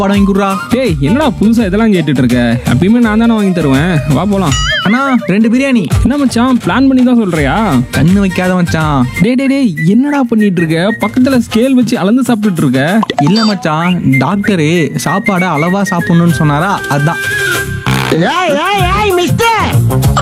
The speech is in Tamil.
சாப்பாடு வாங்கி கொடுறா. டேய் என்னடா புதுசா இதெல்லாம் கேட்டுட்டு இருக்க? எப்பயுமே நான் தானே வாங்கி தருவேன், வா போலாம். அண்ணா 2 பிரியாணி. என்ன மச்சான் பிளான் பண்ணி தான் சொல்றியா? கண்ணு வைக்காத மச்சான். டேய் என்னடா பண்ணிட்டு இருக்க? பக்கத்துல ஸ்கேல் வச்சு அளந்து சாப்பிட்டுட்டு இருக்க? இல்ல மச்சான், டாக்டரு சாப்பாடை அளவா சாப்பிடணும்னு சொன்னாரா, அதான். மிஸ்டர்